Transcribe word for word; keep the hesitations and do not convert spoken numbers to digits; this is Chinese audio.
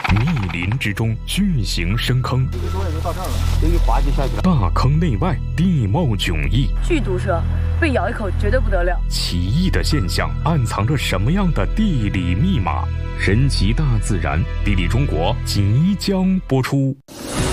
密林之中巨型深坑， 这个时候也就到这儿了，这一滑就下去了。 大坑内外地貌迥异， 剧毒蛇被咬一口绝对不得了。 奇异的现象暗藏着什么样的地理密码？神奇大自然，地理中国即将播出。